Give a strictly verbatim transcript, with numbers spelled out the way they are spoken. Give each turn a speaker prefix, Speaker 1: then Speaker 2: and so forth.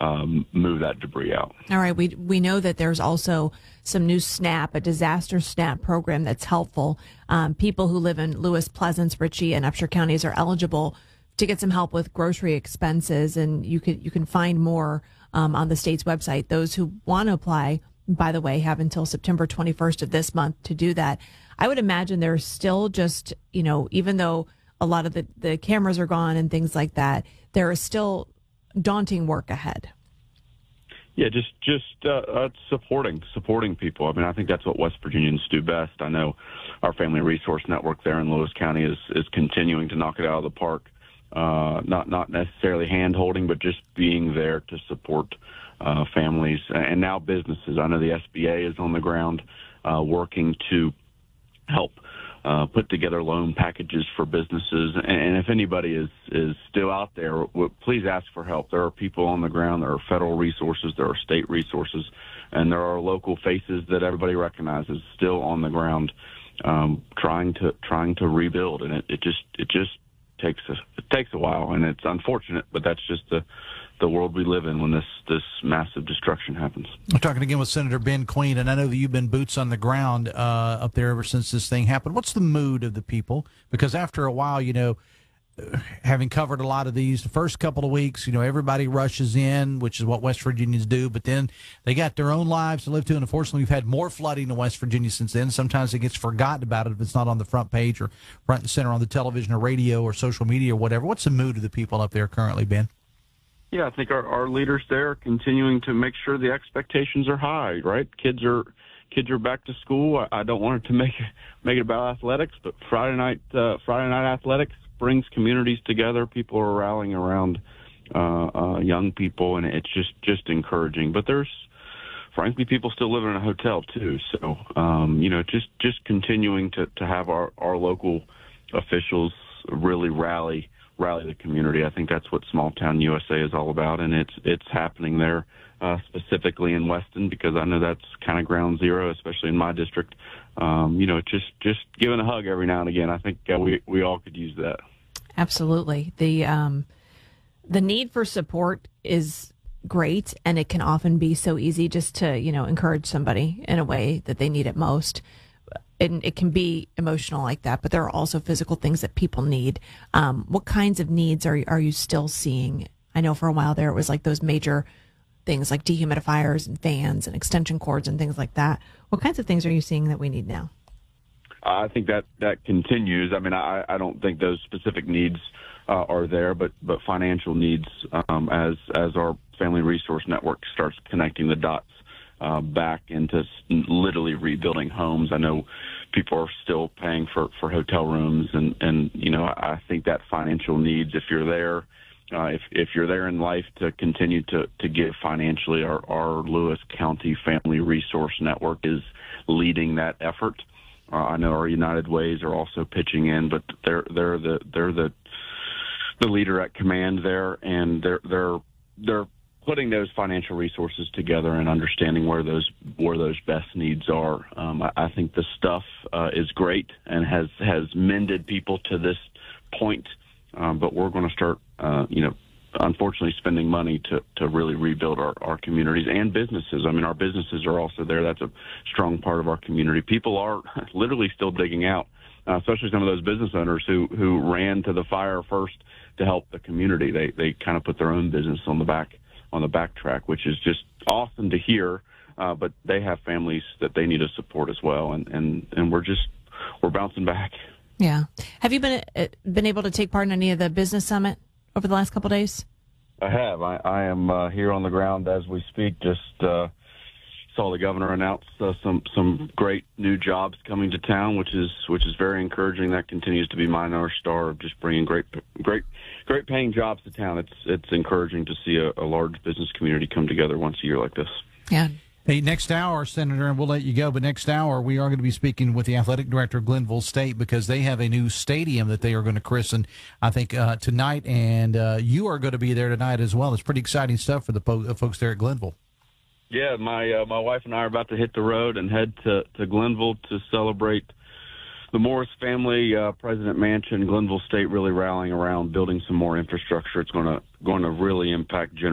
Speaker 1: um, move that debris out.
Speaker 2: All right. We we know that there's also some new SNAP, a disaster SNAP program that's helpful. Um, people who live in Lewis, Pleasance, Ritchie, and Upshur counties are eligible to get some help with grocery expenses, and you can you can find more um, on the state's website. Those who want to apply, by the way, have until September twenty-first of this month to do that. I would imagine there's still just, you know, even though a lot of the, the cameras are gone and things like that, there is still daunting work ahead.
Speaker 1: Yeah, just just uh, uh, supporting supporting people. I mean, I think that's what West Virginians do best. I know our Family Resource Network there in Lewis County is is continuing to knock it out of the park. Uh, not not necessarily hand holding, but just being there to support uh, families and now businesses. I know the S B A is on the ground uh, working to help uh, put together loan packages for businesses. And if anybody is, is still out there, please ask for help. There are people on the ground. There are federal resources. There are state resources. And there are local faces that everybody recognizes still on the ground um, trying to trying to rebuild. And it, it just it just takes a, it takes a while. And it's unfortunate, but that's just the the world we live in when this, this massive destruction happens.
Speaker 3: We're talking again with Senator Ben Queen, and I know that you've been boots on the ground uh, up there ever since this thing happened. What's the mood of the people? Because after a while, you know, having covered a lot of these, the first couple of weeks, you know, everybody rushes in, which is what West Virginians do, but then they got their own lives to live to, and unfortunately, we've had more flooding in West Virginia since then. Sometimes it gets forgotten about it if it's not on the front page or front and center on the television or radio or social media or whatever. What's the mood of the people up there currently, Ben?
Speaker 1: Yeah, I think our, our leaders there are continuing to make sure the expectations are high, right? Kids are kids are back to school. I, I don't want it to make make it about athletics, but Friday night uh, Friday night athletics brings communities together. People are rallying around uh, uh, young people, and it's just, just encouraging. But there's, frankly, people still living in a hotel too. So, um, you know, just just continuing to, to have our, our local officials really rally rally the community. I think that's what Small Town U S A is all about, and it's it's happening there, uh, specifically in Weston, because I know that's kind of ground zero, especially in my district. Um, you know, just just giving a hug every now and again. I think uh, we we all could use that.
Speaker 2: Absolutely. The um, the need for support is great, and it can often be so easy just to, you know, encourage somebody in a way that they need it most. And it can be emotional like that, but there are also physical things that people need. Um, what kinds of needs are are you still seeing? I know for a while there it was like those major things like dehumidifiers and fans and extension cords and things like that. What kinds of things are you seeing that we need now?
Speaker 1: I think that that continues. I mean, I, I don't think those specific needs uh, are there, but but financial needs um, as as our Family Resource Network starts connecting the dots uh, back into literally rebuilding homes. I know people are still paying for, for hotel rooms, and, and you know, I think that financial needs, if you're there, uh, if if you're there in life to continue to, to give financially, our, our Lewis County Family Resource Network is leading that effort. Uh, I know our United Ways are also pitching in, but they're they're the they're the the leader at command there, and they're they're they're putting those financial resources together and understanding where those where those best needs are. Um, I, I think the stuff uh, is great and has has mended people to this point, um, but we're going to start, uh, you know, unfortunately spending money to, to really rebuild our, our communities and businesses. I mean, our businesses are also there. That's a strong part of our community. People are literally still digging out, uh, especially some of those business owners who, who ran to the fire first to help the community. They they kind of put their own business on the back on the backtrack, which is just awesome to hear. Uh, but they have families that they need to support as well, and, and, and we're just we're bouncing back.
Speaker 2: Yeah. Have you been uh, been able to take part in any of the business summit over the last couple of days?
Speaker 1: I have. I, I am uh, here on the ground as we speak. Just uh, saw the governor announce uh, some some great new jobs coming to town, which is which is very encouraging. That continues to be my North Star of just bringing great great great paying jobs to town. It's it's encouraging to see a, a large business community come together once a year like this.
Speaker 2: Yeah.
Speaker 3: Hey, next hour, Senator, and we'll let you go, but next hour we are going to be speaking with the athletic director of Glenville State because they have a new stadium that they are going to christen, I think, uh, tonight, and uh, you are going to be there tonight as well. It's pretty exciting stuff for the po- uh, folks there at Glenville.
Speaker 1: Yeah, my uh, my wife and I are about to hit the road and head to, to Glenville to celebrate the Morris family, uh, President Mansion, Glenville State really rallying around building some more infrastructure. It's going to going to really impact generations.